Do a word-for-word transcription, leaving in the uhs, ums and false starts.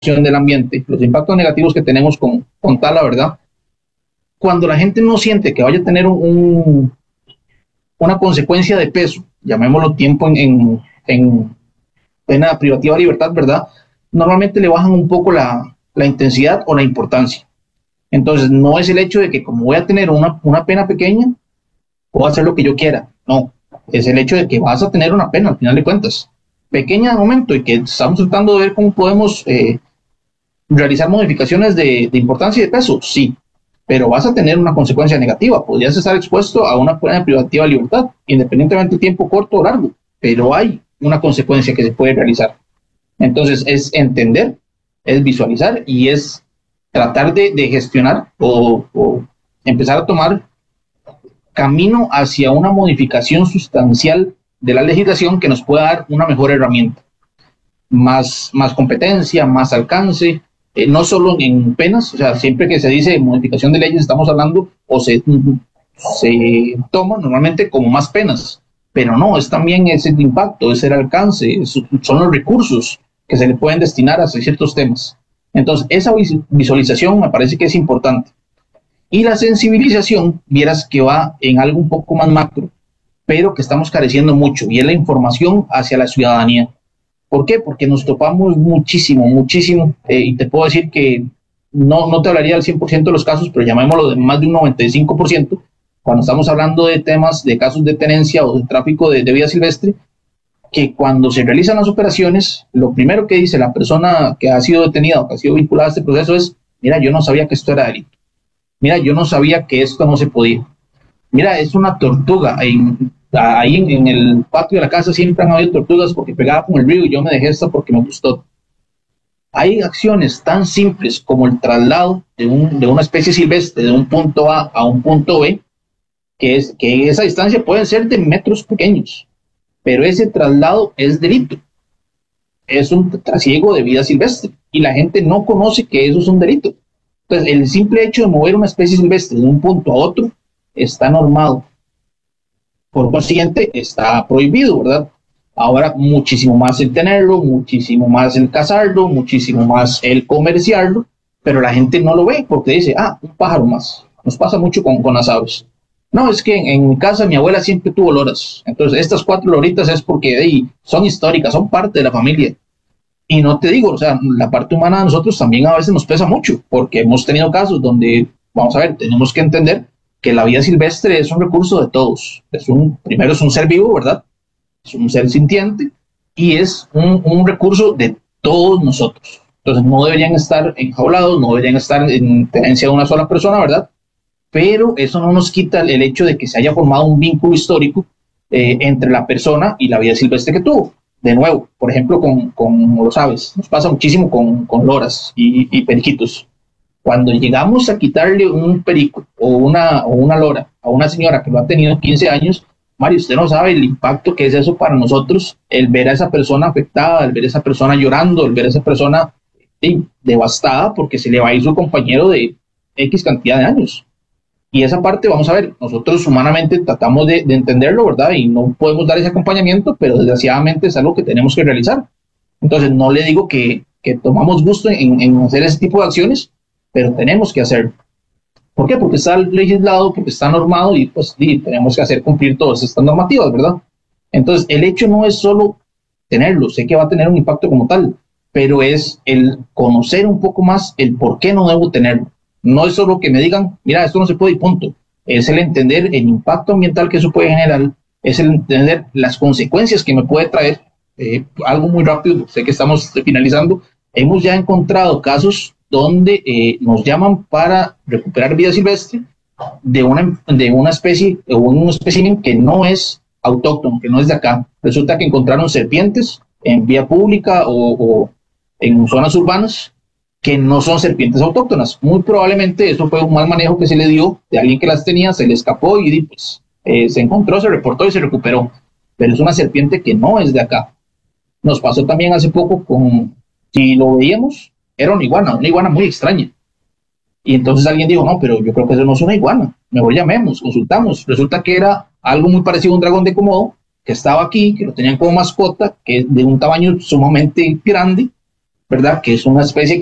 del ambiente, los impactos negativos que tenemos con, con tala, ¿verdad? Cuando la gente no siente que vaya a tener un, un, una consecuencia de peso, llamémoslo tiempo en, en, en pena privativa de libertad, ¿verdad? Normalmente le bajan un poco la, la intensidad o la importancia. Entonces, no es el hecho de que como voy a tener una, una pena pequeña, puedo hacer lo que yo quiera. No, es el hecho de que vas a tener una pena al final de cuentas. Pequeña de momento y que estamos tratando de ver cómo podemos eh, realizar modificaciones de, de importancia y de peso, sí, pero vas a tener una consecuencia negativa. Podrías estar expuesto a una pena privativa de libertad, independientemente de tiempo corto o largo, pero hay una consecuencia que se puede realizar. Entonces, es entender, es visualizar y es tratar de, de gestionar o, o empezar a tomar camino hacia una modificación sustancial de la legislación que nos pueda dar una mejor herramienta, más, más competencia, más alcance, eh, no solo en penas, o sea, siempre que se dice modificación de leyes estamos hablando o se, se toma normalmente como más penas, pero no, es también ese impacto, es el alcance, es, son los recursos que se le pueden destinar a ciertos temas. Entonces, esa visualización me parece que es importante. Y la sensibilización, vieras que va en algo un poco más macro, pero que estamos careciendo mucho, y es la información hacia la ciudadanía. ¿Por qué? Porque nos topamos muchísimo, muchísimo, eh, y te puedo decir que no, no te hablaría del cien por ciento de los casos, pero llamémoslo de más de un noventa y cinco por ciento, cuando estamos hablando de temas de casos de tenencia o de tráfico de, de vida silvestre, que cuando se realizan las operaciones, lo primero que dice la persona que ha sido detenida o que ha sido vinculada a este proceso es, mira, yo no sabía que esto era delito. Mira, yo no sabía que esto no se podía. Mira, es una tortuga. En, ahí en, en el patio de la casa siempre han habido tortugas porque pegaba con el río y yo me dejé esta porque me gustó. Hay acciones tan simples como el traslado de, un, de una especie silvestre de un punto A a un punto B, que, es, que esa distancia puede ser de metros pequeños, pero ese traslado es delito. Es un trasiego de vida silvestre y la gente no conoce que eso es un delito. Entonces, el simple hecho de mover una especie silvestre de un punto a otro está normado. Por consiguiente, está prohibido, ¿verdad? Ahora, muchísimo más el tenerlo, muchísimo más el cazarlo, muchísimo más el comerciarlo, pero la gente no lo ve porque dice, ah, un pájaro más. Nos pasa mucho con, con las aves. No, es que en, en mi casa mi abuela siempre tuvo loras. Entonces, estas cuatro loritas es porque hey, son históricas, son parte de la familia. Y no te digo, o sea, la parte humana de nosotros también a veces nos pesa mucho, porque hemos tenido casos donde, vamos a ver, tenemos que entender que la vida silvestre es un recurso de todos. Es un, primero es un ser vivo, ¿verdad? Es un ser sintiente y es un, un recurso de todos nosotros. Entonces no deberían estar enjaulados, no deberían estar en tenencia de una sola persona, ¿verdad? Pero eso no nos quita el hecho de que se haya formado un vínculo histórico eh, entre la persona y la vida silvestre que tuvo. De nuevo, por ejemplo, con, con los aves, nos pasa muchísimo con, con loras y, y periquitos. Cuando llegamos a quitarle un perico o una, o una lora a una señora que lo ha tenido quince años, Mario, usted no sabe el impacto que es eso para nosotros, el ver a esa persona afectada, el ver a esa persona llorando, el ver a esa persona eh, devastada porque se le va a ir su compañero de X cantidad de años. Y esa parte, vamos a ver, nosotros humanamente tratamos de, de entenderlo, ¿verdad? Y no podemos dar ese acompañamiento, pero desgraciadamente es algo que tenemos que realizar. Entonces, no le digo que, que tomamos gusto en, en hacer ese tipo de acciones, pero tenemos que hacerlo. ¿Por qué? Porque está legislado, porque está normado y pues sí, tenemos que hacer cumplir todas estas normativas, ¿verdad? Entonces, el hecho no es solo tenerlo, sé que va a tener un impacto como tal, pero es el conocer un poco más el por qué no debo tenerlo. No es solo que me digan, mira, esto no se puede y punto. Es el entender el impacto ambiental que eso puede generar, es el entender las consecuencias que me puede traer. Eh, algo muy rápido, sé que estamos finalizando. Hemos ya encontrado casos donde eh, nos llaman para recuperar vida silvestre de una, de una especie o un espécimen que no es autóctono, que no es de acá. Resulta que encontraron serpientes en vía pública o, o en zonas urbanas que no son serpientes autóctonas. Muy probablemente eso fue un mal manejo que se le dio de alguien que las tenía, se le escapó y pues eh, se encontró, se reportó y se recuperó. Pero es una serpiente que no es de acá. Nos pasó también hace poco con, si lo veíamos, era una iguana, una iguana muy extraña. Y entonces alguien dijo, no, pero yo creo que eso no es una iguana. Mejor llamemos, consultamos. Resulta que era algo muy parecido a un dragón de Komodo, que estaba aquí, que lo tenían como mascota, que es de un tamaño sumamente grande, ¿verdad? Que es una especie